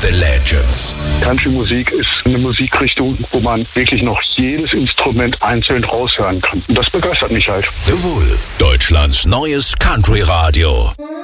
the Legends. Country-Musik ist eine Musikrichtung, wo man wirklich noch jedes Instrument einzeln raushören kann. Und das begeistert mich halt. The Wolf, Deutschlands neues Country-Radio.